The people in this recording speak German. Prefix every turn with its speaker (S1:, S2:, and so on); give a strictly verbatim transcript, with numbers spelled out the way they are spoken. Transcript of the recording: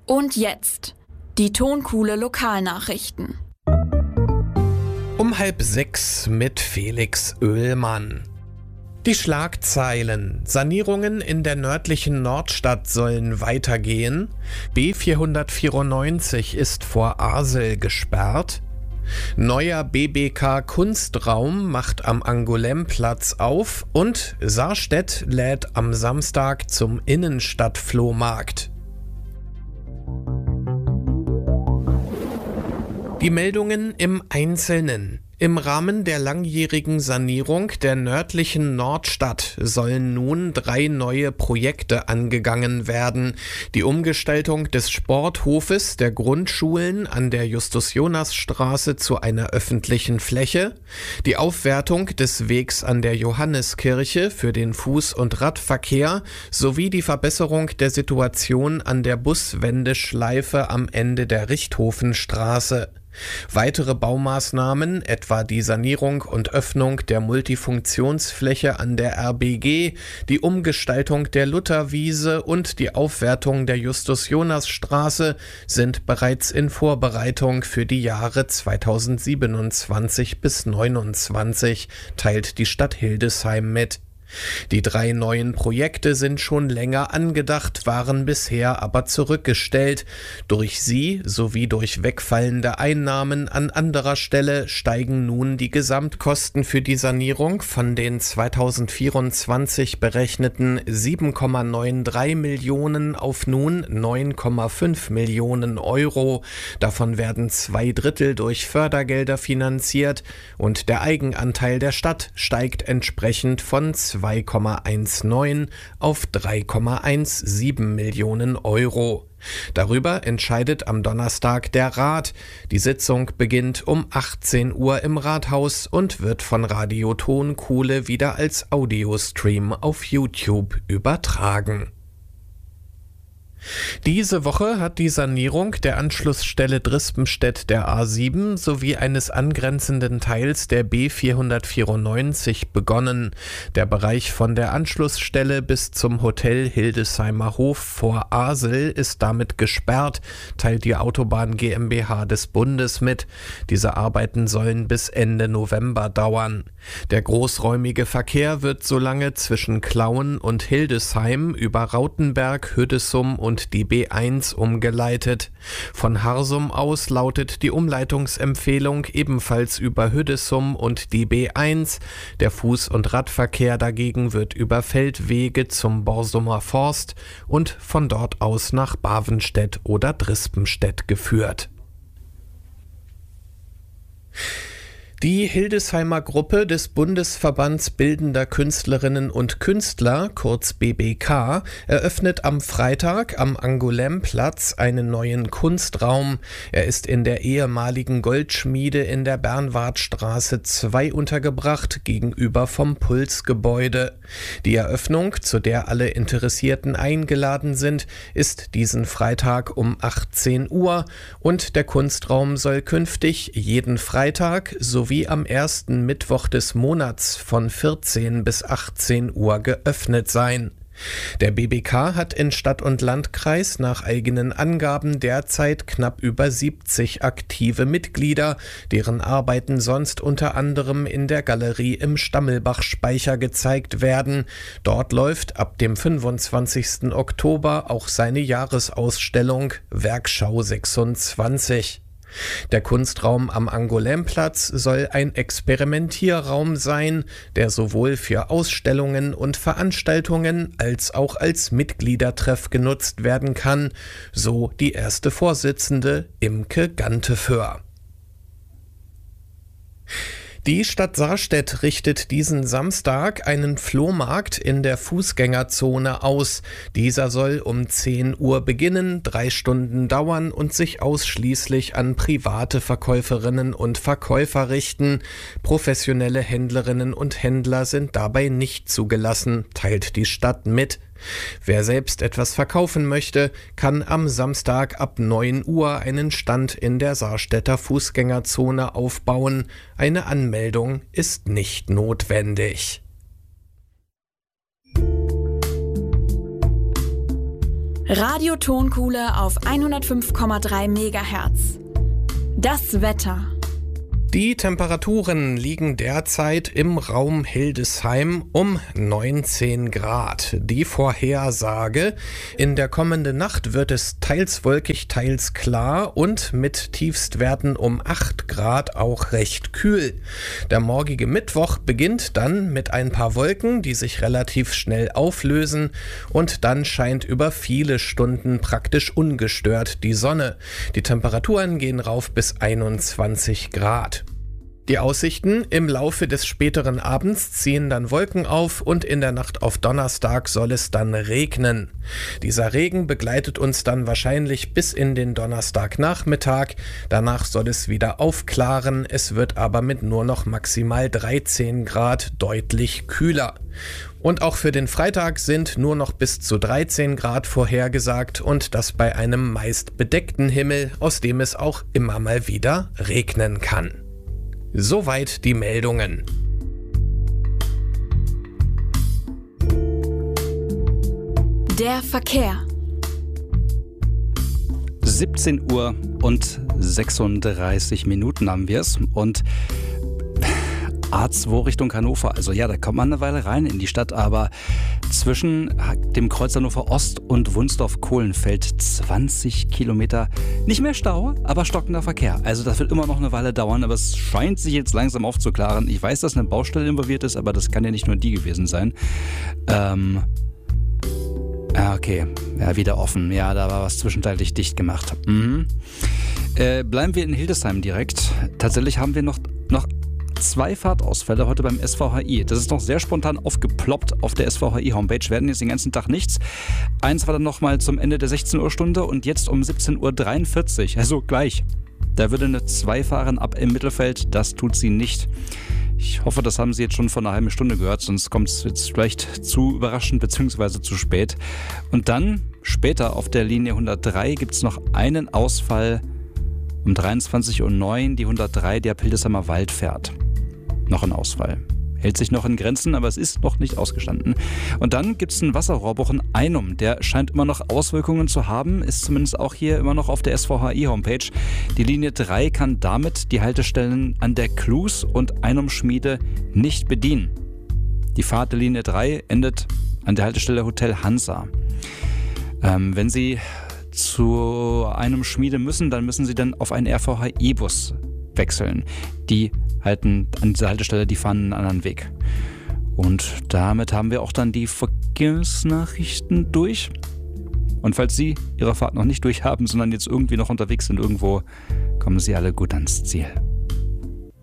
S1: Und jetzt die Tonkuhle Lokalnachrichten.
S2: Um halb sechs mit Felix Oehlmann. Die Schlagzeilen: Sanierungen in der nördlichen Nordstadt sollen weitergehen. B vierhundertvierundneunzig ist vor Asel gesperrt. Neuer B B K Kunstraum macht am Angolem-Platz auf und Sarstedt lädt am Samstag zum Innenstadtflohmarkt. Die Meldungen im Einzelnen. Im Rahmen der langjährigen Sanierung der nördlichen Nordstadt sollen nun drei neue Projekte angegangen werden. Die Umgestaltung des Sporthofes der Grundschulen an der Justus-Jonas-Straße zu einer öffentlichen Fläche, die Aufwertung des Wegs an der Johanneskirche für den Fuß- und Radverkehr sowie die Verbesserung der Situation an der Buswendeschleife am Ende der Richthofenstraße. Weitere Baumaßnahmen, etwa die Sanierung und Öffnung der Multifunktionsfläche an der R B G, die Umgestaltung der Lutherwiese und die Aufwertung der Justus-Jonas-Straße, sind bereits in Vorbereitung für die Jahre zweitausendsiebenundzwanzig bis neunundzwanzig, teilt die Stadt Hildesheim mit. Die drei neuen Projekte sind schon länger angedacht, waren bisher aber zurückgestellt. Durch sie sowie durch wegfallende Einnahmen an anderer Stelle steigen nun die Gesamtkosten für die Sanierung von den zweitausendvierundzwanzig berechneten sieben Komma dreiundneunzig Millionen auf nun neun Komma fünf Millionen Euro. Davon werden zwei Drittel durch Fördergelder finanziert und der Eigenanteil der Stadt steigt entsprechend von zwei Komma neunzehn auf drei Komma siebzehn Millionen Euro. Darüber entscheidet am Donnerstag der Rat. Die Sitzung beginnt um achtzehn Uhr im Rathaus und wird von Radio Tonkuhle wieder als Audiostream auf YouTube übertragen. Diese Woche hat die Sanierung der Anschlussstelle Drispenstedt der A sieben sowie eines angrenzenden Teils der B vierhundertvierundneunzig begonnen. Der Bereich von der Anschlussstelle bis zum Hotel Hildesheimer Hof vor Asel ist damit gesperrt, teilt die Autobahn GmbH des Bundes mit. Diese Arbeiten sollen bis Ende November dauern. Der großräumige Verkehr wird solange zwischen Klauen und Hildesheim über Rautenberg, Hüddesum und und die B eins umgeleitet. Von Harsum aus lautet die Umleitungsempfehlung ebenfalls über Hüddesum und die B eins. Der Fuß- und Radverkehr dagegen wird über Feldwege zum Borsumer Forst und von dort aus nach Bavenstedt oder Drispenstedt geführt. Die Hildesheimer Gruppe des Bundesverbands Bildender Künstlerinnen und Künstler, kurz B B K, eröffnet am Freitag am Angolem-Platz einen neuen Kunstraum. Er ist in der ehemaligen Goldschmiede in der Bernwartstraße zwei untergebracht, gegenüber vom Pulsgebäude. Die Eröffnung, zu der alle Interessierten eingeladen sind, ist diesen Freitag um achtzehn Uhr und der Kunstraum soll künftig jeden Freitag sowie wie am ersten Mittwoch des Monats von vierzehn bis achtzehn Uhr geöffnet sein. Der B B K hat in Stadt und Landkreis nach eigenen Angaben derzeit knapp über siebzig aktive Mitglieder, deren Arbeiten sonst unter anderem in der Galerie im Stammelbach-Speicher gezeigt werden. Dort läuft ab dem fünfundzwanzigsten Oktober auch seine Jahresausstellung Werkschau sechsundzwanzig. Der Kunstraum am Angolem-Platz soll ein Experimentierraum sein, der sowohl für Ausstellungen und Veranstaltungen als auch als Mitgliedertreff genutzt werden kann, so die erste Vorsitzende Imke Ganteföhr. Die Stadt Sarstedt richtet diesen Samstag einen Flohmarkt in der Fußgängerzone aus. Dieser soll um zehn Uhr beginnen, drei Stunden dauern und sich ausschließlich an private Verkäuferinnen und Verkäufer richten. Professionelle Händlerinnen und Händler sind dabei nicht zugelassen, teilt die Stadt mit. Wer selbst etwas verkaufen möchte, kann am Samstag ab neun Uhr einen Stand in der Sarstedter Fußgängerzone aufbauen. Eine Anmeldung ist nicht notwendig.
S1: Radio Tonkuhle auf hundertfünf Komma drei Megahertz. Das Wetter.
S2: Die Temperaturen liegen derzeit im Raum Hildesheim um neunzehn Grad. Die Vorhersage: In der kommenden Nacht wird es teils wolkig, teils klar und mit Tiefstwerten um acht Grad auch recht kühl. Der morgige Mittwoch beginnt dann mit ein paar Wolken, die sich relativ schnell auflösen, und dann scheint über viele Stunden praktisch ungestört die Sonne. Die Temperaturen gehen rauf bis einundzwanzig Grad. Die Aussichten: Im Laufe des späteren Abends ziehen dann Wolken auf und in der Nacht auf Donnerstag soll es dann regnen. Dieser Regen begleitet uns dann wahrscheinlich bis in den Donnerstagnachmittag. Danach soll es wieder aufklaren, es wird aber mit nur noch maximal dreizehn Grad deutlich kühler. Und auch für den Freitag sind nur noch bis zu dreizehn Grad vorhergesagt und das bei einem meist bedeckten Himmel, aus dem es auch immer mal wieder regnen kann. Soweit die Meldungen.
S1: Der Verkehr.
S3: siebzehn Uhr und sechsunddreißig Minuten haben wir es und A zwei Richtung Hannover. Also ja, da kommt man eine Weile rein in die Stadt, aber zwischen dem Kreuz Hannover Ost und Wunsdorf-Kohlenfeld zwanzig Kilometer. Nicht mehr Stau, aber stockender Verkehr. Also das wird immer noch eine Weile dauern, aber es scheint sich jetzt langsam aufzuklaren. Ich weiß, dass eine Baustelle involviert ist, aber das kann ja nicht nur die gewesen sein. Ähm... Ah, okay. Ja, wieder offen. Ja, da war was zwischenzeitlich dicht gemacht. Mhm. Äh, bleiben wir in Hildesheim direkt. Tatsächlich haben wir noch, noch zwei Fahrtausfälle heute beim S V H I. Das ist noch sehr spontan aufgeploppt auf der S V H I-Homepage. Wir hatten jetzt den ganzen Tag nichts. Eins war dann nochmal zum Ende der sechzehn Uhr Stunde und jetzt um siebzehn Uhr dreiundvierzig. Also gleich. Da würde eine zwei fahren ab im Mittelfeld. Das tut sie nicht. Ich hoffe, das haben Sie jetzt schon vor einer halben Stunde gehört, sonst kommt es jetzt vielleicht zu überraschend bzw. zu spät. Und dann, später auf der Linie hundertdrei, gibt es noch einen Ausfall um dreiundzwanzig Uhr neun, die hundertdrei, der ab Hildesheimer Wald fährt. Noch ein Ausfall. Hält sich noch in Grenzen, aber es ist noch nicht ausgestanden. Und dann gibt es einen Wasserrohrbruch in Einum. Der scheint immer noch Auswirkungen zu haben, ist zumindest auch hier immer noch auf der S V H I-Homepage. Die Linie drei kann damit die Haltestellen an der Klus und Einum-Schmiede nicht bedienen. Die Fahrt der Linie drei endet an der Haltestelle Hotel Hansa. Ähm, wenn Sie zu einem Schmiede müssen, dann müssen Sie dann auf einen R V H I-Bus wechseln. Die halten an dieser Haltestelle, die fahren einen anderen Weg. Und damit haben wir auch dann die Verkehrsnachrichten durch. Und falls Sie Ihre Fahrt noch nicht durch haben, sondern jetzt irgendwie noch unterwegs sind irgendwo, kommen Sie alle gut ans Ziel.